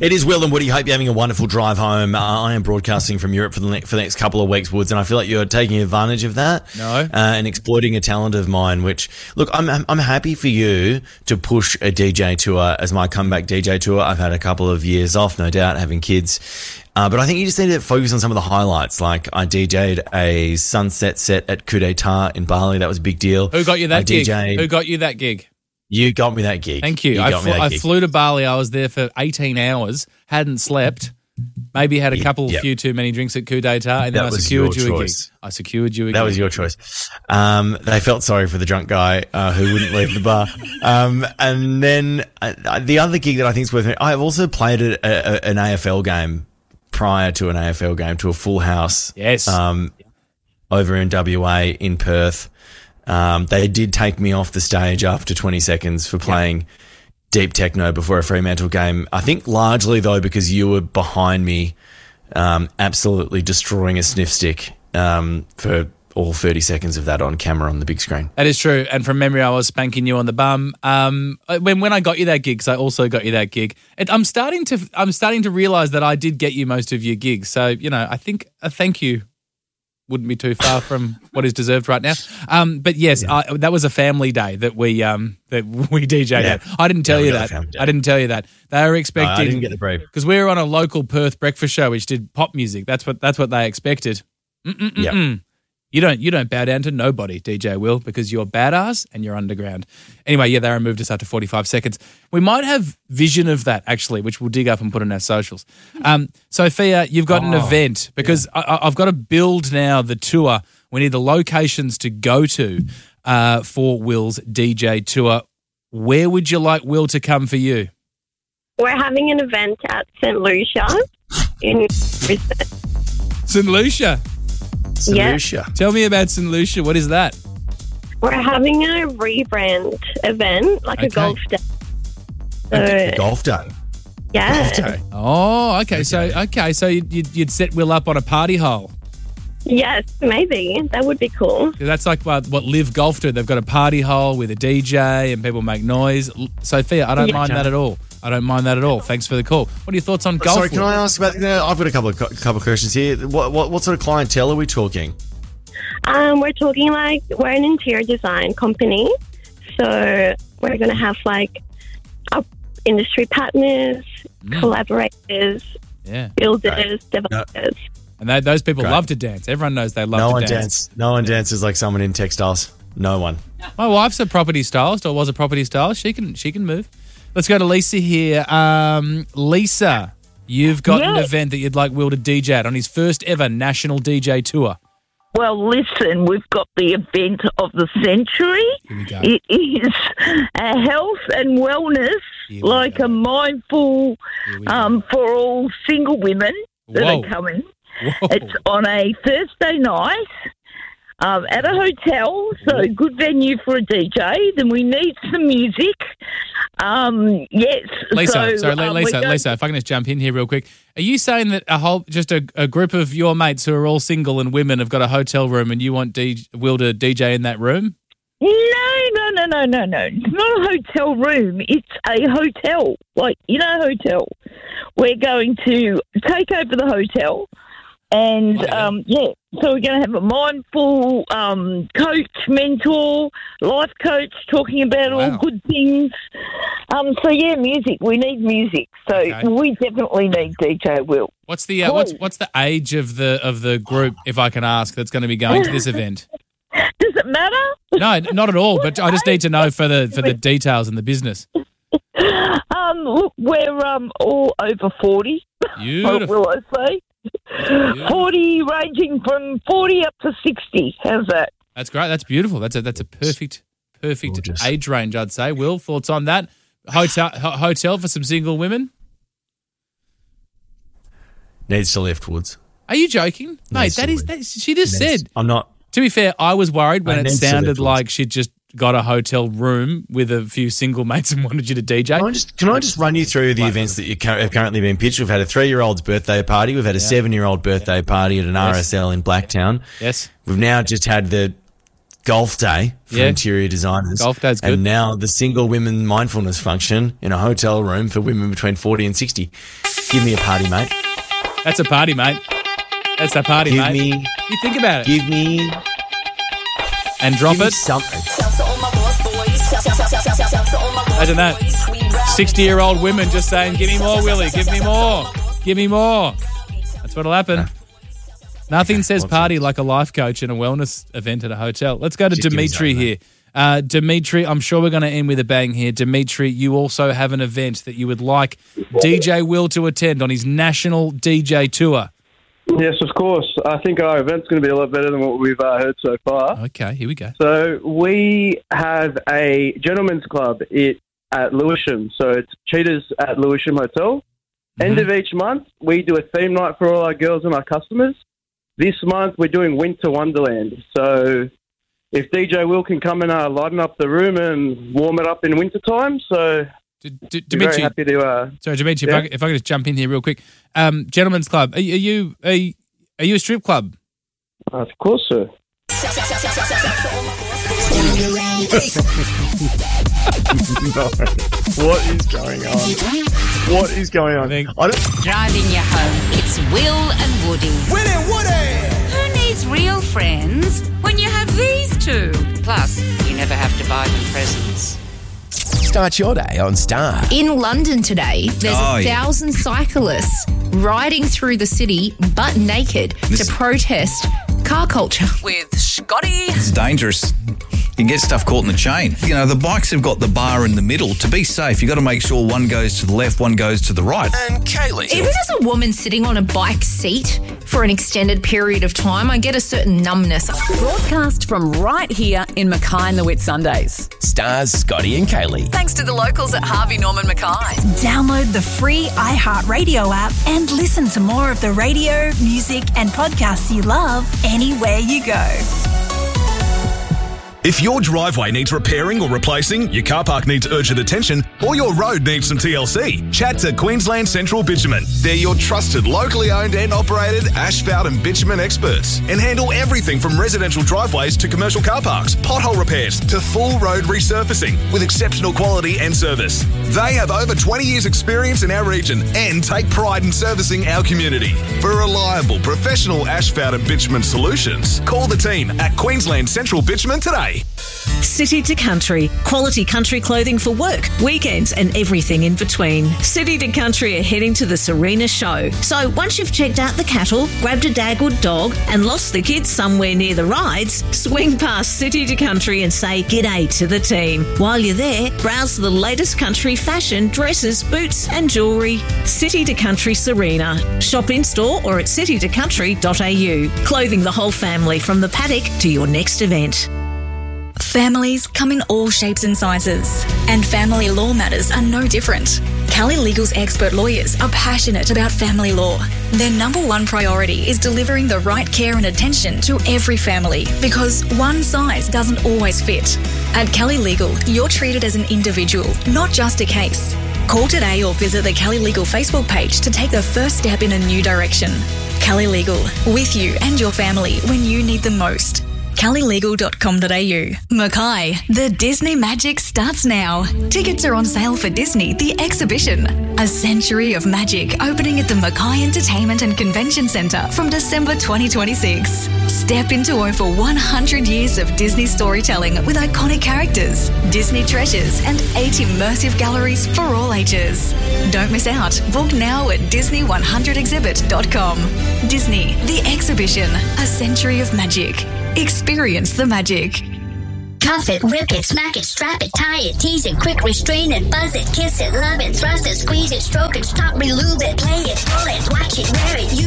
It is Will and Woody. Hope you're having a wonderful drive home. I am broadcasting from Europe for the next couple of weeks, Woods, and I feel like you're taking advantage of that. No. And exploiting a talent of mine, which, look, I'm happy for you to push a DJ tour as my comeback DJ tour. I've had a couple of years off, no doubt, having kids. But I think you just need to focus on some of the highlights. Like, I DJ'd a sunset set at Coup d'etat in Bali. That was a big deal. Who got you that gig? Who got you that gig? You got me that gig. Thank you. I flew to Bali. I was there for 18 hours, hadn't slept, maybe had a few too many drinks at Coup d'etat, and then I secured you a gig. I secured you a gig. That was your choice. They felt sorry for the drunk guy who wouldn't leave the bar. And then the other gig that I think is worth it, I've also played an AFL game prior to an AFL game, to a full house. Yes. Over in WA in Perth. They did take me off the stage after 20 seconds for playing deep techno before a Fremantle game. I think largely, though, because you were behind me absolutely destroying a sniff stick for all 30 seconds of that on camera on the big screen. That is true. And from memory, I was spanking you on the bum. When I got you that gig, because I also got you that gig, I'm starting to realise that I did get you most of your gigs. So, I think a thank you wouldn't be too far from what is deserved right now. But yes, that was a family day that we DJ'd at. I didn't tell you that. I didn't tell you that. They were expecting. I didn't get the brief because we were on a local Perth breakfast show which did pop music. That's what they expected. Yeah. You don't bow down to nobody, DJ Will, because you're badass and you're underground. Anyway, they removed us after 45 seconds. We might have vision of that, actually, which we'll dig up and put on our socials. Sophia, you've got an event, because I've got to build now the tour. We need the locations to go to for Will's DJ tour. Where would you like Will to come for you? We're having an event at St. Lucia in Brisbane. St. Lucia? St. Lucia. Tell me about St. Lucia. What is that? We're having a rebrand event, like a golf day. A golf day? Yeah. Golf day. Oh, okay. So you'd set Will up on a party hole. Yes, maybe. That would be cool. That's like what Live Golf do. They've got a party hole with a DJ and people make noise. Sophia, I don't mind that at all. Thanks for the call. What are your thoughts on golf? Sorry, can I ask about? I've got a couple of questions here. What sort of clientele are we talking? We're talking we're an interior design company, so we're going to have our industry partners, collaborators, builders, developers. And those people love to dance. Everyone knows they love to dance. No one dances like someone in textiles. No one. My wife's a property stylist, or was a property stylist. She can move. Let's go to Lisa here. Lisa, you've got an event that you'd like Will to DJ at on his first ever national DJ tour. Well, listen, we've got the event of the century. Here we go. It is a health and wellness, a mindful for all single women that are coming. Whoa. It's on a Thursday night at a hotel, so good venue for a DJ. Then we need some music. Yes. Lisa, Lisa, if I can just jump in here real quick. Are you saying that a group of your mates who are all single and women have got a hotel room and you want Will to DJ in that room? No. It's not a hotel room. It's a hotel. Hotel. We're going to take over the hotel. And, so we're going to have a mindful coach, mentor, life coach talking about all good things. Music. We need music. So we definitely need DJ Will. What's the what's the age of the group, if I can ask, that's going to be going to this event? Does it matter? No, not at all, but I just need to know for the details in the business. We're all over 40. Beautiful. Will I say? 40, ranging from 40 up to 60. How's that? That's great. That's beautiful. That's a perfect Gorgeous. Age range, I'd say. Will, thoughts on that? Hotel for some single women? Needs to lift, Woods. Are you joking? Mate, she just said. I'm not. To be fair, I was worried when it sounded like she'd just got a hotel room with a few single mates and wanted you to DJ. Can I just run you through the events that have currently been pitched? We've had a 3-year-old's birthday party. We've had a 7-year-old birthday party at an RSL in Blacktown. Yes. We've now just had the golf day for interior designers. Golf day's good. And now the single women mindfulness function in a hotel room for women between 40 and 60. Give me a party, mate. That's a party, mate. That's a party, mate. You think about it. Give me And drop it. something. Imagine that. 60-year-old women just saying, give me more, Willie. Give me more. Give me more. That's what'll happen. Nothing says party like a life coach in a wellness event at a hotel. Let's go to Just give me Dimitri something, here. Dimitri, I'm sure we're going to end with a bang here. Dimitri, you also have an event that you would like DJ Will to attend on his national DJ tour. Yes, of course. I think our event's going to be a lot better than what we've heard so far. Okay, here we go. So we have a gentleman's club at Lewisham. So it's Cheetahs at Lewisham Hotel. End of each month, we do a theme night for all our girls and our customers. This month, we're doing Winter Wonderland. So if DJ Will can come and lighten up the room and warm it up in winter time, so Dimitri, very happy to... sorry, Dimitri, yeah. if I could just jump in here real quick. Gentlemen's Club, are you a strip club? Of course, sir. No. What is going on? What is going on? I think- Driving you home, it's Will and Woody. Who needs real friends when you have these two? Plus, you never have to buy them presents. Start your day on Star. In London today, there's 1,000 cyclists riding through the city butt naked to protest car culture. With Scotty. It's dangerous. You can get stuff caught in the chain. You know, the bikes have got the bar in the middle. To be safe, you've got to make sure one goes to the left, one goes to the right. And Kaylee. Even as a woman sitting on a bike seat for an extended period of time, I get a certain numbness. Broadcast from right here in Mackay and the Whitsundays. Stars, Scotty and Kaylee. Thanks to the locals at Harvey Norman Mackay. Download the free iHeartRadio app and listen to more of the radio, music and podcasts you love anywhere you go. If your driveway needs repairing or replacing, your car park needs urgent attention, or your road needs some TLC, chat to Queensland Central Bitumen. They're your trusted, locally owned and operated asphalt and bitumen experts and handle everything from residential driveways to commercial car parks, pothole repairs to full road resurfacing with exceptional quality and service. They have over 20 years experience in our region and take pride in servicing our community. For reliable, professional asphalt and bitumen solutions, call the team at Queensland Central Bitumen today. City to Country, quality country clothing for work, weekends and everything in between. City to Country are heading to the Serena show. So once you've checked out the cattle, grabbed a Dagwood dog and lost the kids somewhere near the rides, swing past City to Country and say g'day to the team. While you're there, browse the latest country fashion, dresses, boots and jewellery. City to Country Serena. Shop in store or at citytocountry.au. Clothing the whole family from the paddock to your next event. Families come in all shapes and sizes, and family law matters are no different. Kelly Legal's expert lawyers are passionate about family law. Their number one priority is delivering the right care and attention to every family, because one size doesn't always fit. At Kelly Legal, you're treated as an individual, not just a case. Call today or visit the Kelly Legal Facebook page to take the first step in a new direction. Kelly Legal, with you and your family when you need them most. kellylegal.com.au. Mackay, the Disney magic starts now. Tickets are on sale for Disney, the exhibition. A century of magic opening at the Mackay Entertainment and Convention Centre from December 2026. Step into over 100 years of Disney storytelling with iconic characters, Disney treasures and 8 immersive galleries for all ages. Don't miss out. Book now at Disney100exhibit.com. Disney, the exhibition. A century of magic. Experience the magic. Cuff it, rip it, smack it, strap it, tie it, tease it, quick restrain it, buzz it, kiss it, love it, thrust it, squeeze it, stroke it, stop, relube it, play it, pull it, watch it, wear it,